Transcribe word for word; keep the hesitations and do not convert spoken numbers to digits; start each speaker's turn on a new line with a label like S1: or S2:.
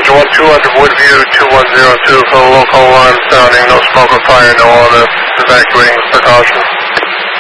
S1: Roger, one two under Woodview, two one zero two for the local one sounding, no smoke or fire, no other evacuating precautions.